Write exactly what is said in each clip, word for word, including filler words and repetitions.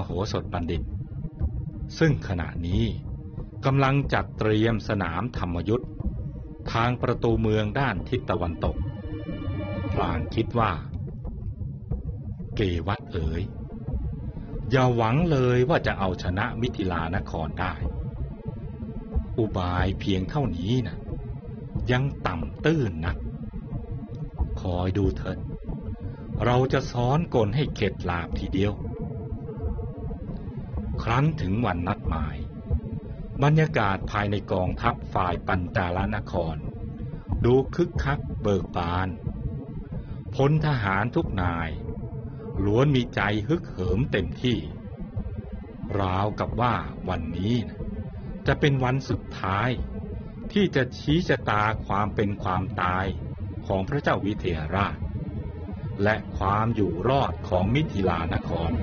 โหสถบัณฑิตซึ่งขณะนี้กำลังจัดเตรียมสนามธรรมยุทธทางประตูเมืองด้านทิศตะวันตกพลางคิดว่าเกวัฏเอ๋ยอย่าหวังเลยว่าจะเอาชนะมิถิลานครได้อุบายเพียงเท่านี้นะยังต่ำตื้นนักคอยดูเถิดเราจะซ้อนกลให้เข็ดหลาบทีเดียวครั้นถึงวันนัดหมายบรรยากาศภายในกองทัพฝ่ายปัญจาลนครดูคึกคักเบิกบานพลทหารทุกนายล้วนมีใจฮึกเหิมเต็มที่ราวกับว่าวันนี้นะจะเป็นวันสุดท้ายที่จะชี้ชะตาความเป็นความตายของพระเจ้าวิเทหราชและความอยู่รอดของมิถิลานคร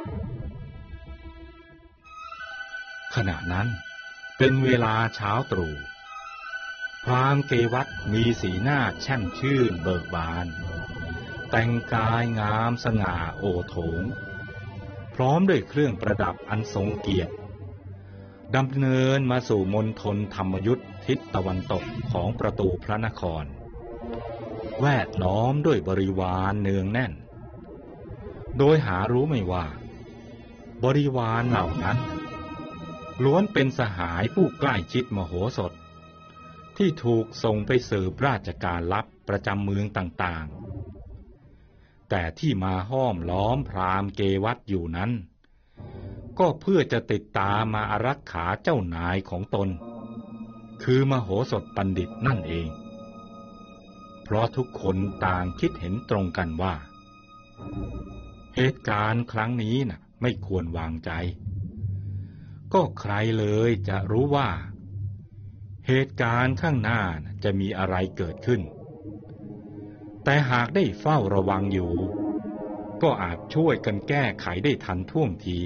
ขณะนั้นเป็นเวลาเช้าตรู่พราหมณ์เกวัฏมีสีหน้าแช่มชื่นเบิกบานแต่งกายงามสง่าโอโถงพร้อมด้วยเครื่องประดับอันทรงเกียรติดำเนินมาสู่มณฑลธรรมยุทธทิศตะวันตกของประตูพระนครแวดล้อมด้วยบริวารเนืองแน่นโดยหารู้ไม่ว่าบริวารเหล่านั้นล้วนเป็นสหายผู้ใกล้ชิดมโหสถที่ถูกส่งไปสืบราชการลับประจำเมืองต่างๆแต่ที่มาห้อมล้อมพราหมณ์เกวัฏอยู่นั้นก็เพื่อจะติดตามมาอารักขาเจ้านายของตนคือมโหสถบัณฑิตนั่นเองเพราะทุกคนต่างคิดเห็นตรงกันว่าเหตุการณ์ครั้งนี้น่ะไม่ควรวางใจก็ใครเลยจะรู้ว่าเหตุการณ์ข้างหน้าจะมีอะไรเกิดขึ้นแต่หากได้เฝ้าระวังอยู่ก็อาจช่วยกันแก้ไขได้ทันท่วงที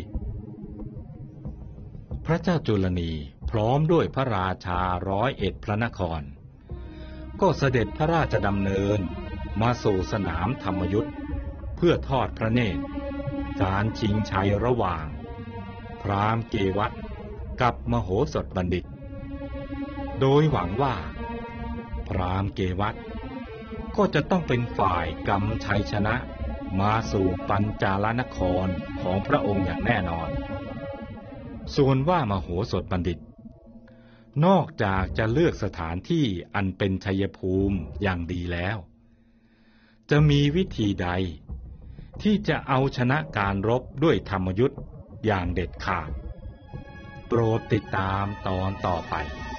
พระเจ้าจุลนีพร้อมด้วยพระราชาร้อยเอ็ดพระนครก็เสด็จพระราชดำเนินมาสู่สนามธรรมยุทธเพื่อทอดพระเนตรการชิงชัยระหว่างพราหมณ์เกวัฏกับมโหสถบัณฑิตโดยหวังว่าพราหมณ์เกวัฏก็จะต้องเป็นฝ่ายกำชัยชนะมาสู่ปัญจาลนครของพระองค์อย่างแน่นอนส่วนว่ามโหสถบัณฑิตนอกจากจะเลือกสถานที่อันเป็นชัยภูมิอย่างดีแล้วจะมีวิธีใดที่จะเอาชนะการรบด้วยธรรมยุทธอย่างเด็ดขาดโปรดติดตามตอนต่อไป